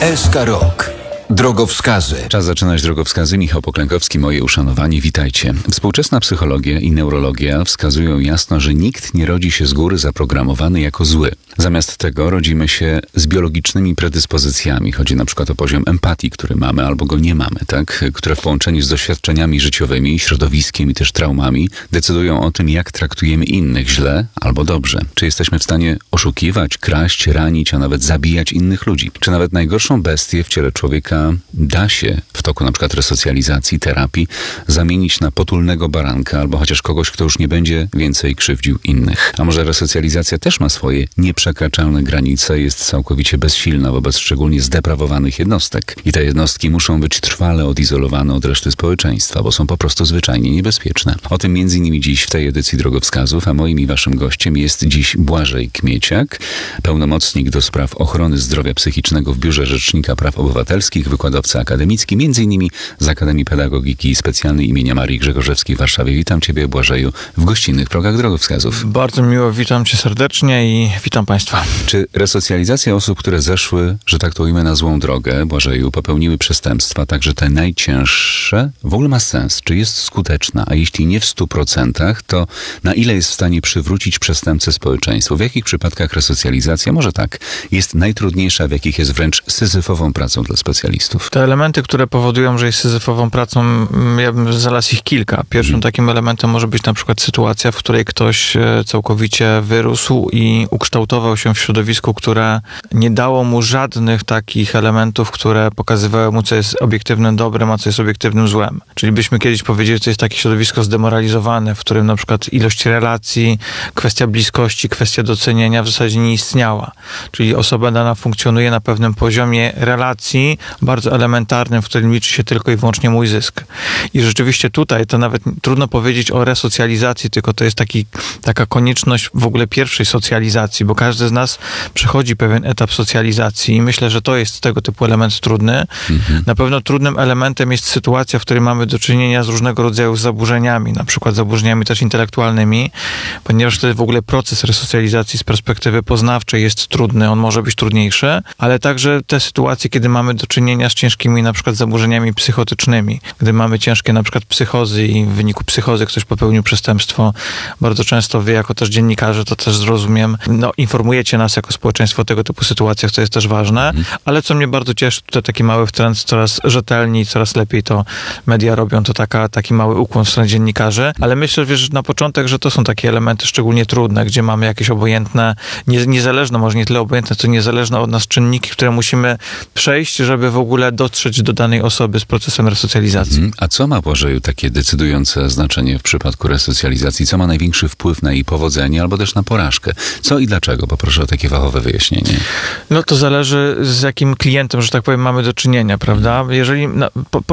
SK Rok. Drogowskazy. Czas zaczynać drogowskazy. Michał Poklękowski, moje uszanowanie. Witajcie. Współczesna psychologia i neurologia wskazują jasno, że nikt nie rodzi się z góry zaprogramowany jako zły. Zamiast tego rodzimy się z biologicznymi predyspozycjami. Chodzi na przykład o poziom empatii, który mamy albo go nie mamy, tak? Które w połączeniu z doświadczeniami życiowymi, środowiskiem i też traumami decydują o tym, jak traktujemy innych źle albo dobrze. Czy jesteśmy w stanie oszukiwać, kraść, ranić, a nawet zabijać innych ludzi? Czy nawet najgorszą bestię w ciele człowieka da się w toku na przykład resocjalizacji, terapii zamienić na potulnego baranka albo chociaż kogoś, kto już nie będzie więcej krzywdził innych? A może resocjalizacja też ma swoje nieprzekraczalne granice, jest całkowicie bezsilna wobec szczególnie zdeprawowanych jednostek i te jednostki muszą być trwale odizolowane od reszty społeczeństwa, bo są po prostu zwyczajnie niebezpieczne. O tym m.in. dziś w tej edycji Drogowskazów, a moim i waszym gościem jest dziś Błażej Kmieciak, pełnomocnik do spraw ochrony zdrowia psychicznego w Biurze Rzecznika Praw Obywatelskich, wykładowca akademicki, m.in. z Akademii Pedagogiki Specjalnej imienia Marii Grzegorzewskiej w Warszawie. Witam ciebie, Błażeju, w gościnnych progach Drogowskazów. Bardzo miło, witam cię serdecznie i witam państwa. Czy resocjalizacja osób, które zeszły, że tak to ujmę, na złą drogę, Błażeju, popełniły przestępstwa, także te najcięższe, w ogóle ma sens? Czy jest skuteczna? A jeśli nie w 100%, to na ile jest w stanie przywrócić przestępcę społeczeństwu? W jakich przypadkach resocjalizacja, może tak, jest najtrudniejsza, w jakich jest wręcz syzyfową pracą dla specjalistów? Te elementy, które powodują, że jest syzyfową pracą, ja bym znalazł ich kilka. Pierwszym takim elementem może być na przykład sytuacja, w której ktoś całkowicie wyrósł i ukształtował się w środowisku, które nie dało mu żadnych takich elementów, które pokazywały mu, co jest obiektywnym dobrem, a co jest obiektywnym złem. Czyli byśmy kiedyś powiedzieli, że to jest takie środowisko zdemoralizowane, w którym na przykład ilość relacji, kwestia bliskości, kwestia docenienia w zasadzie nie istniała. Czyli osoba dana funkcjonuje na pewnym poziomie relacji, bardzo elementarnym, w którym liczy się tylko i wyłącznie mój zysk. I rzeczywiście tutaj to nawet trudno powiedzieć o resocjalizacji, tylko to jest taka konieczność w ogóle pierwszej socjalizacji, bo każdy z nas przechodzi pewien etap socjalizacji i myślę, że to jest tego typu element trudny. Na pewno trudnym elementem jest sytuacja, w której mamy do czynienia z różnego rodzaju zaburzeniami, na przykład zaburzeniami też intelektualnymi, ponieważ wtedy w ogóle proces resocjalizacji z perspektywy poznawczej jest trudny, on może być trudniejszy, ale także te sytuacje, kiedy mamy do czynienia z ciężkimi na przykład zaburzeniami psychotycznymi, gdy mamy ciężkie na przykład psychozy i w wyniku psychozy ktoś popełnił przestępstwo, bardzo często wy jako też dziennikarze, to też zrozumiem, informujecie nas jako społeczeństwo o tego typu sytuacjach, to jest też ważne, ale co mnie bardzo cieszy, tutaj taki mały trend, coraz rzetelniej, coraz lepiej to media robią, to taki mały ukłon w stronę dziennikarzy, ale myślę, wiesz, na początek, że to są takie elementy szczególnie trudne, gdzie mamy jakieś obojętne, niezależne, może nie tyle obojętne, co niezależne od nas czynniki, które musimy przejść, żeby w ogóle dotrzeć do danej osoby z procesem resocjalizacji. A co ma, Błażeju, takie decydujące znaczenie w przypadku resocjalizacji? Co ma największy wpływ na jej powodzenie albo też na porażkę? Co i dlaczego? Poproszę o takie fachowe wyjaśnienie. No to zależy, z jakim klientem, że tak powiem, mamy do czynienia, prawda? Jeżeli